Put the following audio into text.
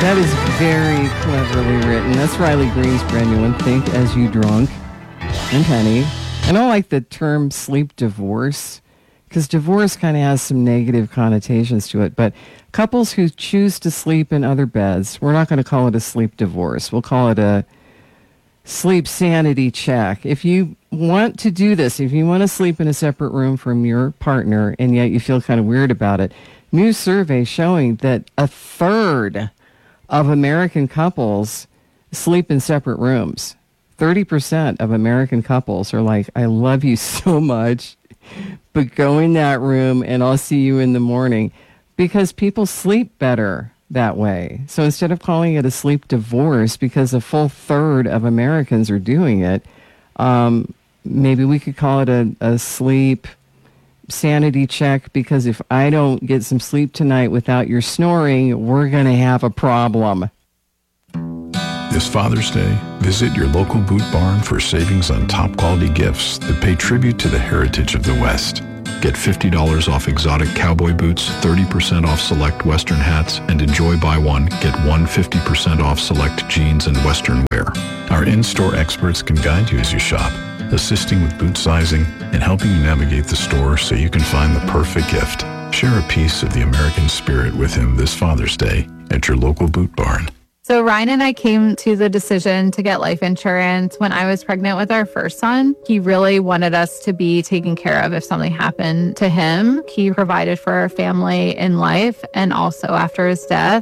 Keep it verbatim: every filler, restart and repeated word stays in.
That is very cleverly written. That's Riley Green's brand new one, Think As You Drunk. And Penny. I don't like the term sleep divorce, because divorce kind of has some negative connotations to it. But couples who choose to sleep in other beds, we're not going to call it a sleep divorce. We'll call it a sleep sanity check. If you want to do this, if you want to sleep in a separate room from your partner and yet you feel kind of weird about it, new survey showing that a third of American couples sleep in separate rooms. thirty percent of American couples are like, I love you so much, but go in that room and I'll see you in the morning, because people sleep better that way. So instead of calling it a sleep divorce, because a full third of Americans are doing it, um, maybe we could call it a, a sleep sanity check, because if I don't get some sleep tonight without your snoring, we're going to have a problem. This Father's Day, visit your local Boot Barn for savings on top quality gifts that pay tribute to the heritage of the West. Get fifty dollars off exotic cowboy boots, thirty percent off select Western hats, and enjoy buy one, get one fifty percent off select jeans and Western wear. Our in-store experts can guide you as you shop, assisting with boot sizing and helping you navigate the store so you can find the perfect gift. Share a piece of the American spirit with him this Father's Day at your local Boot Barn. So Ryan and I came to the decision to get life insurance when I was pregnant with our first son. He really wanted us to be taken care of if something happened to him. He provided for our family in life and also after his death.